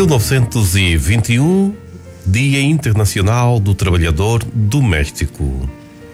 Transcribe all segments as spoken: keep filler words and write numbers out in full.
mil novecentos e vinte e um, Dia Internacional do Trabalhador Doméstico.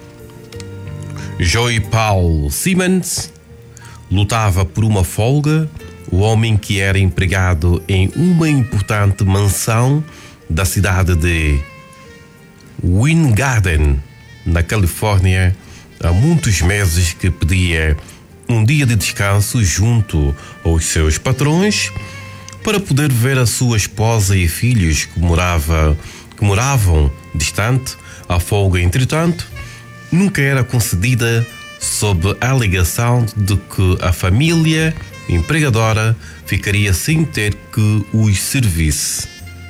Joy Paul Siemens lutava por uma folga. O homem, que era empregado em uma importante mansão da cidade de Weingarten, na Califórnia, há muitos meses, que pedia um dia de descanso junto aos seus patrões para poder ver a sua esposa e filhos que, morava, que moravam distante. A folga, entretanto, nunca era concedida, sob a alegação de que a família empregadora ficaria sem ter que os servisse.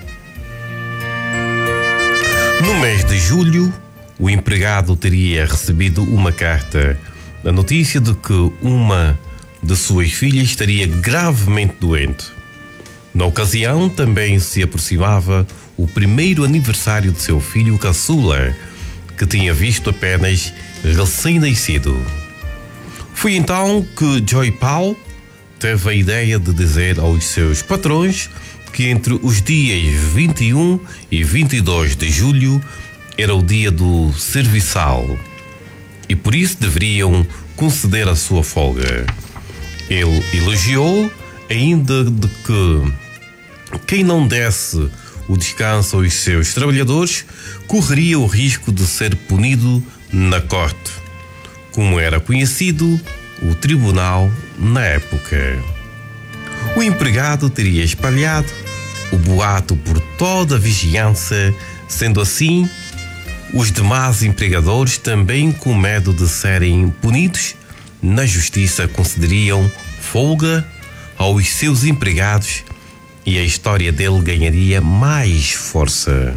No mês de julho, o empregado teria recebido uma carta, a notícia de que uma de suas filhas estaria gravemente doente. Na ocasião, também se aproximava o primeiro aniversário de seu filho caçula, que tinha visto apenas recém-nascido. Foi então que Joy Paul teve a ideia de dizer aos seus patrões que entre os dias vinte e um e vinte e dois de julho era o dia do serviçal e por isso deveriam conceder a sua folga. Ele elogiou ainda de que quem não desse o descanso aos seus trabalhadores correria o risco de ser punido na corte, como era conhecido o tribunal na época. O empregado teria espalhado o boato por toda a vizinhança. Sendo assim, os demais empregadores, também com medo de serem punidos na justiça, concederiam folga aos seus empregados e a história dele ganharia mais força.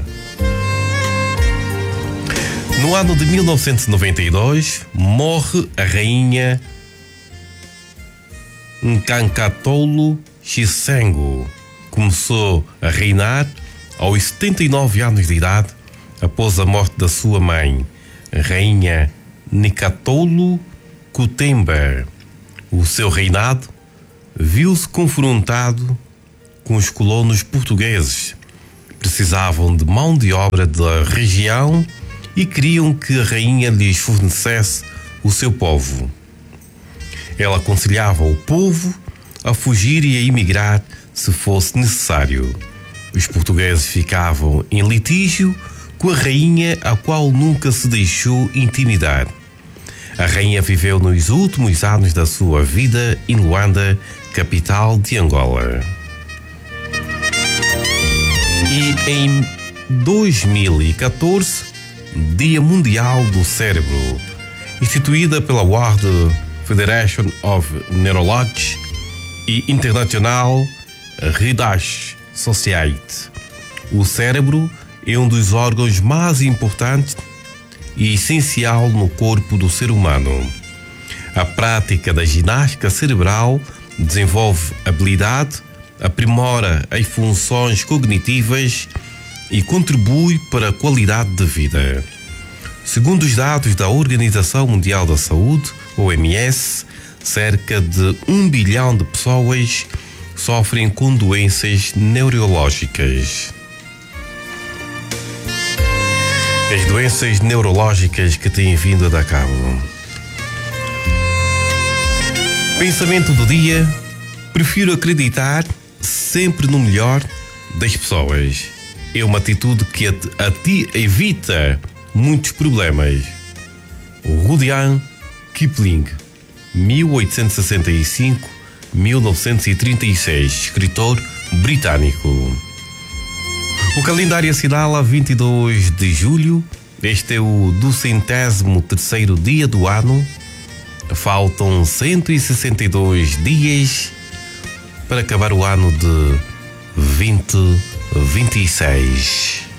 No ano de mil novecentos e noventa e dois, morre a rainha Nkankatolo Chisengo. Começou a reinar aos setenta e nove anos de idade, após a morte da sua mãe, a rainha Nikatolo Kutemba. O seu reinado viu-se confrontado com os colonos portugueses. Precisavam de mão de obra da região e queriam que a rainha lhes fornecesse o seu povo. Ela aconselhava o povo a fugir e a emigrar se fosse necessário. Os portugueses ficavam em litígio com a rainha, a qual nunca se deixou intimidar. A rainha viveu nos últimos anos da sua vida em Luanda, capital de Angola. E em dois mil e catorze, Dia Mundial do Cérebro, instituída pela World Federation of Neurology e International Research Society. O cérebro é um dos órgãos mais importantes e essencial no corpo do ser humano. A prática da ginástica cerebral desenvolve habilidade, aprimora as funções cognitivas e contribui para a qualidade de vida. Segundo os dados da Organização Mundial da Saúde, O M S, cerca de um bilhão de pessoas sofrem com doenças neurológicas. As doenças neurológicas que têm vindo a dar cabo. Pensamento do dia: prefiro acreditar sempre no melhor das pessoas. É uma atitude que a ti evita muitos problemas. Rudyard Kipling, mil oitocentos e sessenta e cinco a mil novecentos e trinta e seis, escritor britânico. O calendário assinala vinte e dois de julho. Este é o duzentésimo terceiro dia do ano. Faltam cento e sessenta e dois dias para acabar o ano de vinte vinte e seis.